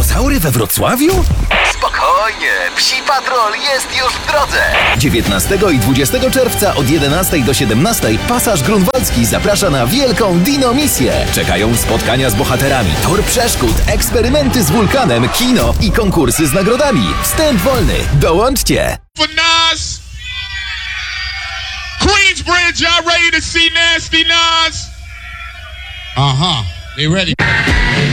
Dinozaury we Wrocławiu? Spokojnie, Psi Patrol jest już w drodze. 19 i 20 czerwca od 11 do 17 Pasaż Grunwaldzki zaprasza na wielką Dino-misję. Czekają spotkania z bohaterami, tor przeszkód, eksperymenty z wulkanem, kino i konkursy z nagrodami. Wstęp wolny. Dołączcie! For Nas. Queensbridge, y'all ready to see Nasty Nas? They ready.